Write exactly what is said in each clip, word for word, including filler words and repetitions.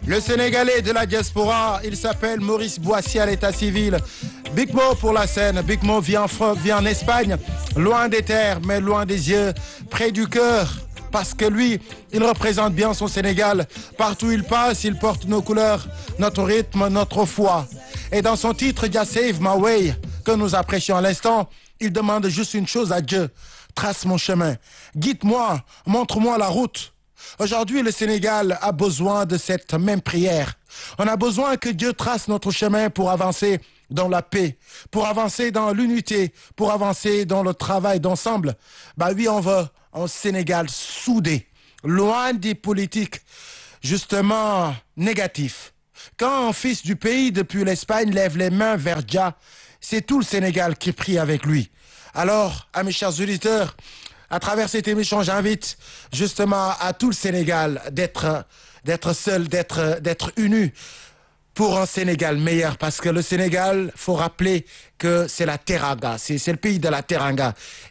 Le Sénégalais de la diaspora, il s'appelle Maurice Boissier à l'état civil. Big Mo pour la scène. Big Mo vit en, vit en Espagne, loin des terres, mais loin des yeux, près du cœur. Parce que lui, il représente bien son Sénégal. Partout où il passe, il porte nos couleurs, notre rythme, notre foi. Et dans son titre, Just Save My Way, que nous apprécions à l'instant, il demande juste une chose à Dieu. Trace mon chemin. Guide-moi, montre-moi la route. Aujourd'hui, le Sénégal a besoin de cette même prière. On a besoin que Dieu trace notre chemin pour avancer dans la paix, pour avancer dans l'unité, pour avancer dans le travail d'ensemble. Bah oui, on veut un Sénégal soudé, loin des politiques, justement, négatifs. Quand un fils du pays depuis l'Espagne lève les mains vers Jah, c'est tout le Sénégal qui prie avec lui. Alors, à mes chers auditeurs, à travers cette émission, j'invite justement à tout le Sénégal d'être d'être seul, d'être d'être uni pour un Sénégal meilleur. Parce que le Sénégal, faut rappeler que c'est la teranga, c'est c'est le pays de la teranga.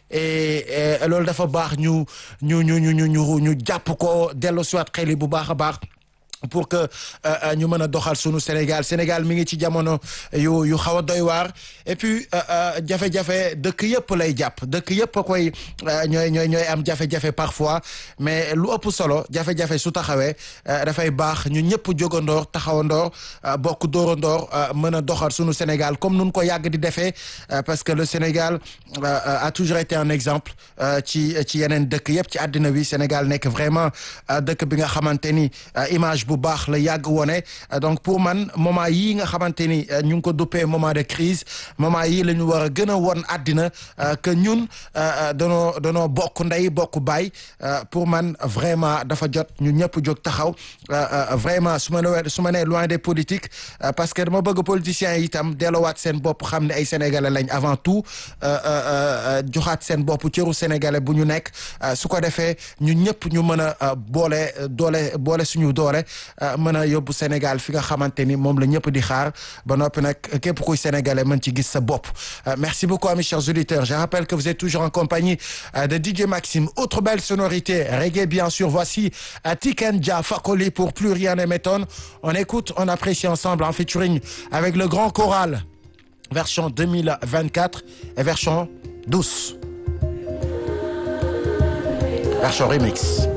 Et loolu dafa baax ñu ñu ñu ñu ñu ñu ñu jàpp ko dellu si waat xel bu baax a baax. Pour que ñu mën a doxal sunu Sénégal Sénégal mi ngi ci jamono yu yu xaw a doy waar et puis jafe-jafe dëkk yëpp lay jàpp dëkk yëpp a koy ñooy ñooy ñooy am jafe-jafe parfois mais lu ëpp solo jafe-jafe su taxawee dafay baax ñu ñëpp jógandoor taxawandoor bokk dóorandoor mën a doxal sunu Sénégal comme nun ko yàgg di defee parce que le Sénégal a toujours été un exemple ci ci yeneen dëkk yëpp ci àddina bi Sénégal nekk vraiment dëkk bi nga xamante ni image bu baax la yàgg wone donc pour man moment yii nga xamante ni ñu ngi ko duppee moment de crise moment yii la ñu war a gën a won àddina que ñun danoo danoo bokk ndey bokk baay pour man vraiment dafa jot ñu ñëpp jóg taxaw vraiment su ma nee su ma nee loin des politiques parce que dama bëgg politiciens yi itam delluwaat seen bopp xam ne ay sénégalais lañ avant tout joxaat seen bopp cëru sénégalais bu ñu nekk su ko defee ñun ñëpp ñu mën a boole doole boole suñu doole. mën a yóbbu Sénégal fi nga xamante ni moom la ñëpp di xaar ba noppi nag képp kuy sénégalais mën ci gis sa bopp. Merci beaucoup à mes chers auditeurs. Je rappelle que vous êtes toujours en compagnie de D J Maxime. Autre belle sonorité, reggae bien sûr. Voici Tiken Jah Fakoly pour Plus rien ne m'étonne. On écoute, on apprécie ensemble en featuring avec le Grand Choral, version deux mille vingt-quatre et version douce. Version remix.